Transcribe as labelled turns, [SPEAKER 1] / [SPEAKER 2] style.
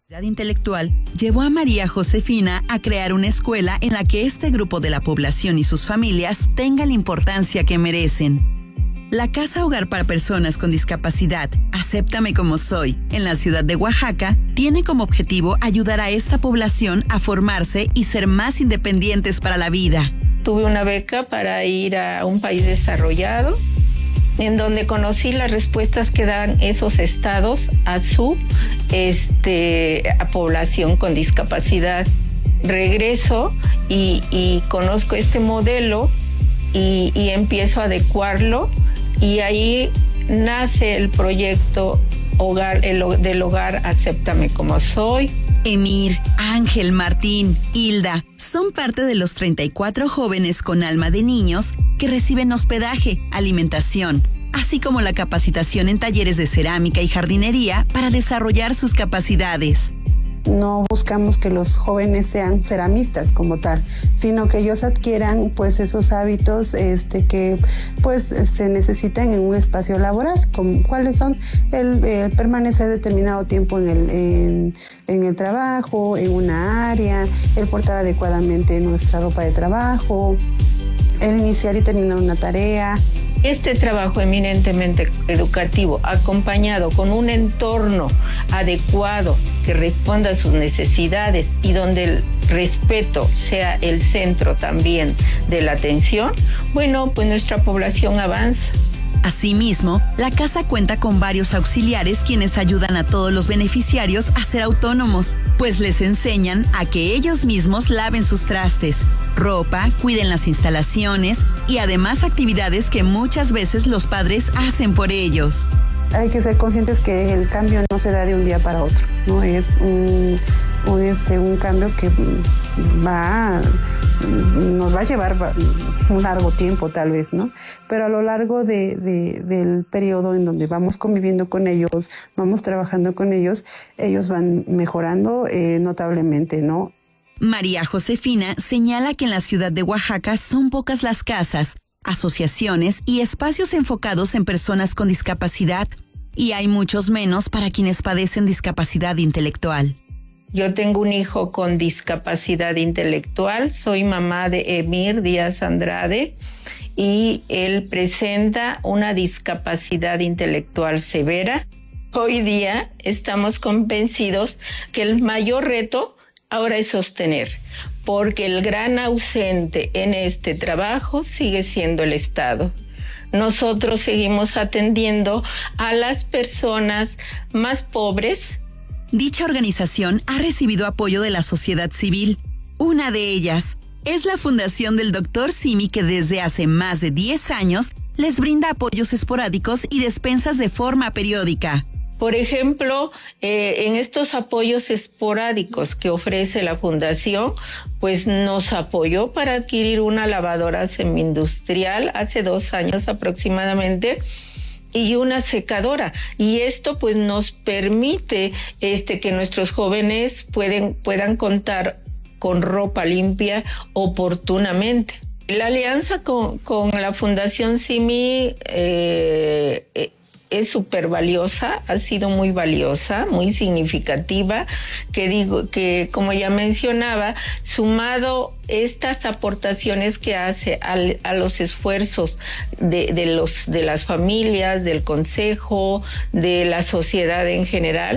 [SPEAKER 1] La intelectual llevó a María Josefina a crear una escuela en la que este grupo de la población y sus familias tengan la importancia que merecen. La Casa Hogar para Personas con Discapacidad, Acéptame como soy, en la ciudad de Oaxaca, tiene como objetivo ayudar a esta población a formarse y ser más independientes para la vida.
[SPEAKER 2] Tuve una beca para ir a un país desarrollado, en donde conocí las respuestas que dan esos estados a su a población con discapacidad. Regreso y conozco este modelo y empiezo a adecuarlo, y ahí nace el proyecto del hogar Acéptame como soy.
[SPEAKER 1] Emir, Ángel, Martín, Hilda son parte de los 34 jóvenes con alma de niños que reciben hospedaje, alimentación, así como la capacitación en talleres de cerámica y jardinería para desarrollar sus capacidades.
[SPEAKER 3] No buscamos que los jóvenes sean ceramistas como tal, sino que ellos adquieran pues esos hábitos que pues se necesitan en un espacio laboral, como cuáles son el permanecer determinado tiempo en el trabajo, en una área, el portar adecuadamente nuestra ropa de trabajo, el iniciar y terminar una tarea.
[SPEAKER 2] Este trabajo eminentemente educativo, acompañado con un entorno adecuado que responda a sus necesidades y donde el respeto sea el centro también de la atención, bueno, pues nuestra población avanza.
[SPEAKER 1] Asimismo, la casa cuenta con varios auxiliares quienes ayudan a todos los beneficiarios a ser autónomos, pues les enseñan a que ellos mismos laven sus trastes, ropa, cuiden las instalaciones y además actividades que muchas veces los padres hacen por ellos.
[SPEAKER 3] Hay que ser conscientes que el cambio no se da de un día para otro, ¿no? Es un cambio que nos va a llevar un largo tiempo tal vez, ¿no? Pero a lo largo del periodo en donde vamos conviviendo con ellos, vamos trabajando con ellos, ellos van mejorando notablemente, ¿no?
[SPEAKER 1] María Josefina señala que en la ciudad de Oaxaca son pocas las casas, asociaciones y espacios enfocados en personas con discapacidad, y hay muchos menos para quienes padecen discapacidad intelectual.
[SPEAKER 2] Yo tengo un hijo con discapacidad intelectual, soy mamá de Emir Díaz Andrade y él presenta una discapacidad intelectual severa. Hoy día estamos convencidos que el mayor reto ahora es sostener, porque el gran ausente en este trabajo sigue siendo el Estado. Nosotros seguimos atendiendo a las personas más pobres.
[SPEAKER 1] Dicha organización ha recibido apoyo de la sociedad civil. Una de ellas es la Fundación del Dr. Simi, que desde hace más de 10 años les brinda apoyos esporádicos y despensas de forma periódica.
[SPEAKER 2] Por ejemplo, en estos apoyos esporádicos que ofrece la Fundación, pues nos apoyó para adquirir una lavadora semi-industrial hace 2 años aproximadamente, y una secadora, y esto pues nos permite que nuestros jóvenes puedan contar con ropa limpia oportunamente. La alianza con la Fundación Simi es súper valiosa, ha sido muy valiosa, muy significativa, que como ya mencionaba, sumado estas aportaciones que hace a los esfuerzos de las familias, del consejo, de la sociedad en general,